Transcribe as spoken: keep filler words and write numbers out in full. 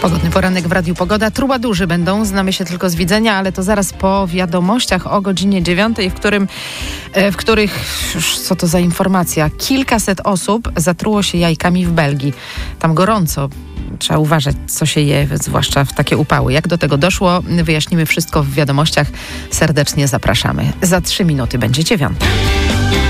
Pogodny poranek w Radiu Pogoda. Trubadurzy będą, znamy się tylko z widzenia, ale to zaraz po wiadomościach o godzinie dziewiątej, w którym, w których, co to za informacja, kilkaset osób zatruło się jajkami w Belgii. Tam gorąco. Trzeba uważać, co się je, zwłaszcza w takie upały. Jak do tego doszło, wyjaśnimy wszystko w wiadomościach. Serdecznie zapraszamy. Za trzy minuty będzie dziewiąta.